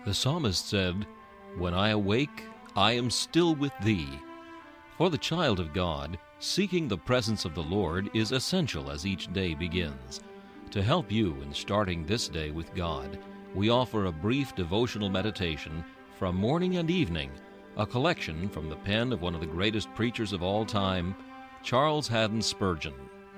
The psalmist said, "When I awake, I am still with thee." For the child of God, seeking the presence of the Lord is essential as each day begins. To help you in starting this day with God, we offer a brief devotional meditation from morning and evening, a collection from the pen of one of the greatest preachers of all time, Charles Haddon Spurgeon.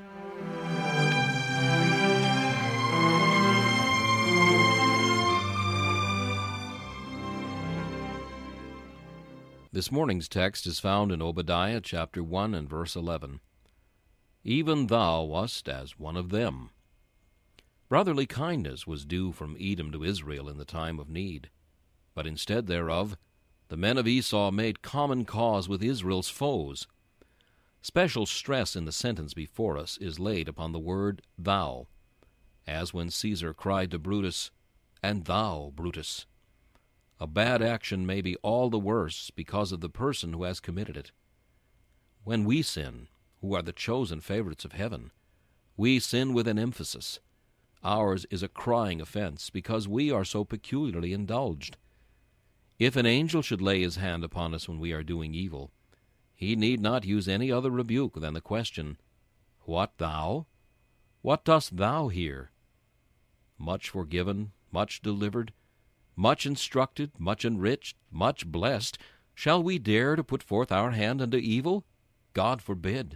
This morning's text is found in Obadiah chapter 1 and verse 11. Even thou wast as one of them. Brotherly kindness was due from Edom to Israel in the time of need. But instead thereof, the men of Esau made common cause with Israel's foes. Special stress in the sentence before us is laid upon the word thou, as when Caesar cried to Brutus, "And thou, Brutus." A bad action may be all the worse because of the person who has committed it. When we sin, who are the chosen favorites of heaven, we sin with an emphasis. Ours is a crying offense because we are so peculiarly indulged. If an angel should lay his hand upon us when we are doing evil, he need not use any other rebuke than the question, "What thou? What dost thou here?" Much forgiven, much delivered, much instructed, much enriched, much blessed, shall we dare to put forth our hand unto evil? God forbid.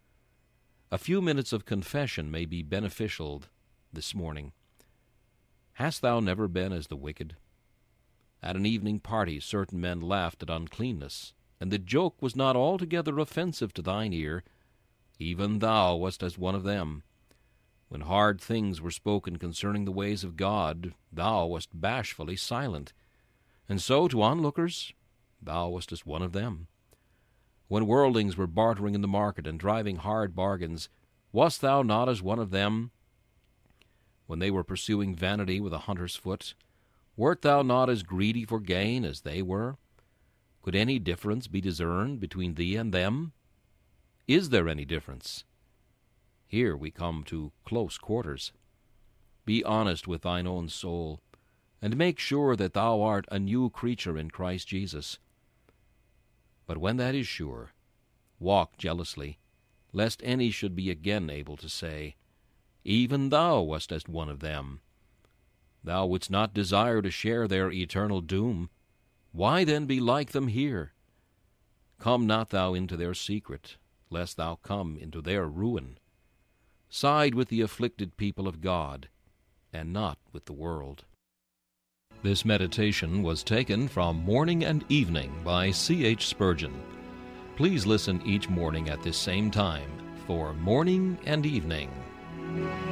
A few minutes of confession may be beneficial this morning. Hast thou never been as the wicked? At an evening party certain men laughed at uncleanness, and the joke was not altogether offensive to thine ear. Even thou wast as one of them. When hard things were spoken concerning the ways of God, thou wast bashfully silent. And so to onlookers, thou wast as one of them. When worldlings were bartering in the market and driving hard bargains, wast thou not as one of them? When they were pursuing vanity with a hunter's foot, wert thou not as greedy for gain as they were? Could any difference be discerned between thee and them? Is there any difference? Here we come to close quarters. Be honest with thine own soul, and make sure that thou art a new creature in Christ Jesus. But when that is sure, walk jealously, lest any should be again able to say, "Even thou wast as one of them." Thou wouldst not desire to share their eternal doom. Why then be like them here? Come not thou into their secret, lest thou come into their ruin. Side with the afflicted people of God, and not with the world. This meditation was taken from Morning and Evening by C.H. Spurgeon. Please listen each morning at this same time for Morning and Evening.